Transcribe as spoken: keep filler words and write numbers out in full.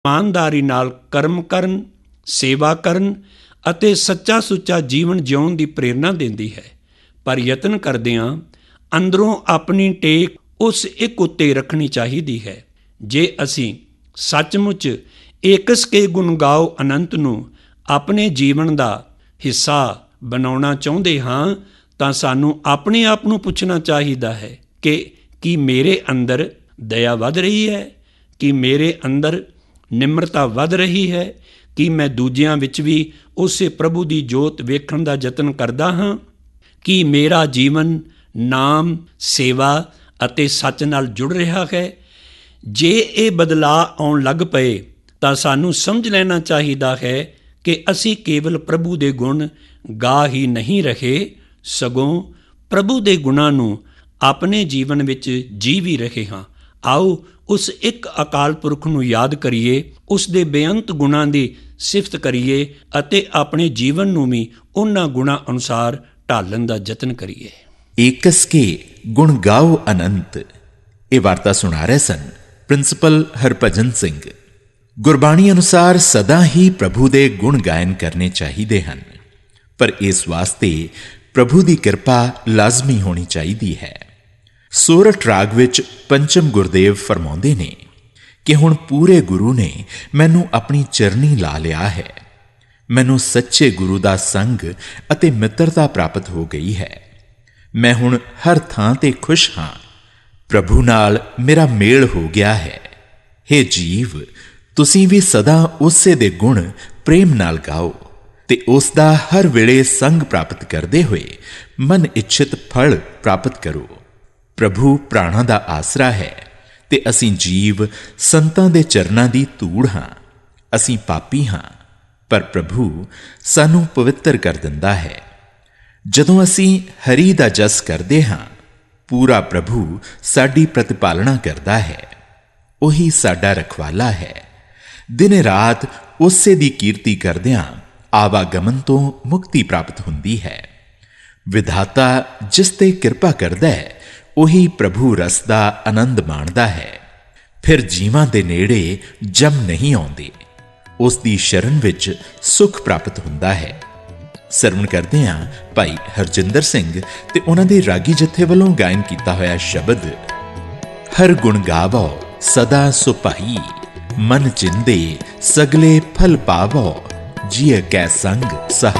ਇਮਾਨਦਾਰੀ ਨਾਲ ਕਰਮ ਕਰਨ, ਸੇਵਾ ਕਰਨ ਅਤੇ ਸੱਚਾ ਸੁੱਚਾ ਜੀਵਨ ਜਿਉਣ ਦੀ ਪ੍ਰੇਰਨਾ ਦਿੰਦੀ ਹੈ। ਪਰ ਯਤਨ ਕਰਦਿਆਂ ਅੰਦਰੋਂ ਆਪਣੀ ਟੇਕ ਉਸ ਇੱਕ ਉੱਤੇ ਰੱਖਣੀ ਚਾਹੀਦੀ ਹੈ। ਜੇ ਅਸੀਂ ਸੱਚਮੁੱਚ ਏਕਸ ਕੇ ਗੁਣ ਗਾਓ ਅਨੰਤ ਨੂੰ ਆਪਣੇ ਜੀਵਨ ਦਾ ਹਿੱਸਾ ਬਣਾਉਣਾ ਚਾਹੁੰਦੇ ਹਾਂ ਤਾਂ ਸਾਨੂੰ ਆਪਣੇ ਆਪ ਨੂੰ ਪੁੱਛਣਾ ਚਾਹੀਦਾ ਹੈ ਕਿ ਕੀ ਮੇਰੇ ਅੰਦਰ ਦਇਆ ਵੱਧ ਰਹੀ ਹੈ? ਕੀ ਮੇਰੇ ਅੰਦਰ ਨਿਮਰਤਾ ਵੱਧ ਰਹੀ ਹੈ? ਕੀ ਮੈਂ ਦੂਜਿਆਂ ਵਿੱਚ ਵੀ ਉਸੇ ਪ੍ਰਭੂ ਦੀ ਜੋਤ ਵੇਖਣ ਦਾ ਯਤਨ ਕਰਦਾ ਹਾਂ? ਕੀ ਮੇਰਾ ਜੀਵਨ ਨਾਮ, ਸੇਵਾ ਅਤੇ ਸੱਚ ਨਾਲ ਜੁੜ ਰਿਹਾ ਹੈ? ਜੇ ਇਹ ਬਦਲਾਅ ਆਉਣ ਲੱਗ ਪਏ ਤਾਂ ਸਾਨੂੰ ਸਮਝ ਲੈਣਾ ਚਾਹੀਦਾ ਹੈ ਕਿ ਅਸੀਂ ਕੇਵਲ ਪ੍ਰਭੂ ਦੇ ਗੁਣ ਗਾ ਹੀ ਨਹੀਂ ਰਹੇ, ਸਗੋਂ ਪ੍ਰਭੂ ਦੇ ਗੁਣਾਂ ਨੂੰ ਆਪਣੇ ਜੀਵਨ ਵਿੱਚ ਜੀ ਵੀ ਰਹੇ ਹਾਂ। ਆਓ ਉਸ ਇੱਕ ਅਕਾਲ ਪੁਰਖ ਨੂੰ ਯਾਦ ਕਰੀਏ, ਉਸ ਦੇ ਬੇਅੰਤ ਗੁਣਾਂ ਦੀ ਸਿਫਤ ਕਰੀਏ ਅਤੇ ਆਪਣੇ ਜੀਵਨ ਨੂੰ ਵੀ ਉਹਨਾਂ ਗੁਣਾਂ ਅਨੁਸਾਰ ਢਾਲਣ ਦਾ ਯਤਨ ਕਰੀਏ। ਏਕਸ ਕੇ ਗੁਣ ਗਾਓ ਅਨੰਤ। ਇਹ ਵਾਰਤਾ ਸੁਣਾ ਰਹੇ ਸਨ ਪ੍ਰਿੰਸੀਪਲ ਹਰਭਜਨ ਸਿੰਘ। ਗੁਰਬਾਣੀ ਅਨੁਸਾਰ ਸਦਾ ਹੀ ਪ੍ਰਭੂ ਦੇ ਗੁਣ ਗਾਇਨ ਕਰਨੇ ਚਾਹੀਦੇ ਹਨ, ਪਰ ਇਸ ਵਾਸਤੇ ਪ੍ਰਭੂ ਦੀ ਕਿਰਪਾ ਲਾਜ਼ਮੀ ਹੋਣੀ ਚਾਹੀਦੀ ਹੈ। ਸੋਰਠ ਰਾਗ ਵਿੱਚ ਪੰਚਮ ਗੁਰਦੇਵ ਫਰਮਾਉਂਦੇ ਨੇ ਕਿ ਹੁਣ ਪੂਰੇ ਗੁਰੂ ਨੇ ਮੈਨੂੰ ਆਪਣੀ ਚਰਨੀ ਲਾ ਲਿਆ ਹੈ। ਮੈਨੂੰ ਸੱਚੇ ਗੁਰੂ ਦਾ ਸੰਗ ਅਤੇ ਮਿੱਤਰਤਾ ਪ੍ਰਾਪਤ ਹੋ ਗਈ ਹੈ। ਮੈਂ ਹੁਣ ਹਰ ਥਾਂ ਤੇ ਖੁਸ਼ ਹਾਂ। ਪ੍ਰਭੂ ਨਾਲ ਮੇਰਾ ਮੇਲ ਹੋ ਗਿਆ ਹੈ। ਹੇ ਜੀਵ, ਤੁਸੀਂ ਵੀ ਸਦਾ ਉਸੇ ਦੇ ਗੁਣ ਪ੍ਰੇਮ ਨਾਲ ਗਾਓ ਤੇ ਉਸ ਦਾ ਹਰ ਵੇਲੇ ਸੰਗ ਪ੍ਰਾਪਤ ਕਰਦੇ ਹੋਏ ਮਨ ਇੱਛਿਤ ਫਲ ਪ੍ਰਾਪਤ ਕਰੋ। ਪ੍ਰਭੂ ਪ੍ਰਾਣਾਂ ਦਾ ਆਸਰਾ ਹੈ ਤੇ ਅਸੀਂ ਜੀਵ ਸੰਤਾਂ ਦੇ ਚਰਨਾਂ ਦੀ ਧੂੜ ਹਾਂ। ਅਸੀਂ ਪਾਪੀ ਹਾਂ, ਪਰ ਪ੍ਰਭੂ ਸਾਨੂੰ ਪਵਿੱਤਰ ਕਰ ਦਿੰਦਾ ਹੈ। ਜਦੋਂ ਅਸੀਂ ਹਰੀ ਦਾ ਜਸ ਕਰਦੇ ਹਾਂ, ਪੂਰਾ ਪ੍ਰਭੂ ਸਾਡੀ ਪ੍ਰਤਿਪਾਲਣਾ ਕਰਦਾ ਹੈ। ਉਹੀ ਸਾਡਾ ਰਖਵਾਲਾ ਹੈ। ਦਿਨ ਰਾਤ ਉਸੇ ਦੀ ਕੀਰਤੀ ਕਰਦਿਆਂ ਆਵਾਗਮਨ ਤੋਂ ਮੁਕਤੀ ਪ੍ਰਾਪਤ ਹੁੰਦੀ ਹੈ। ਵਿਧਾਤਾ ਜਿਸ ਤੇ ਕਿਰਪਾ ਕਰਦਾ ਹੈ, ਉਹੀ ਪ੍ਰਭੂ ਰਸ ਦਾ ਆਨੰਦ ਮਾਣਦਾ ਹੈ। ਫਿਰ ਜੀਵਾਂ ਦੇ ਨੇੜੇ ਜਮ ਨਹੀਂ ਆਉਂਦੇ। ਉਸ ਦੀ ਸ਼ਰਨ ਵਿੱਚ ਸੁਖ ਪ੍ਰਾਪਤ ਹੁੰਦਾ ਹੈ। ਸਰਵਣ ਕਰਦੇ ਹਾਂ ਭਾਈ ਹਰਜਿੰਦਰ ਸਿੰਘ ਤੇ ਉਹਨਾਂ ਦੇ ਰਾਗੀ ਜਥੇ ਵੱਲੋਂ ਗਾਇਨ ਕੀਤਾ ਹੋਇਆ ਸ਼ਬਦ। ਹਰ ਗੁਣ ਗਾਵੋ ਸਦਾ ਸੁਭਾਈ, ਮਨ ਚਿੰਦੇ ਸਗਲੇ ਫਲ ਪਾਵੋ, ਜੀਅ ਕੈ ਸੰਗ ਸਹਾਈ।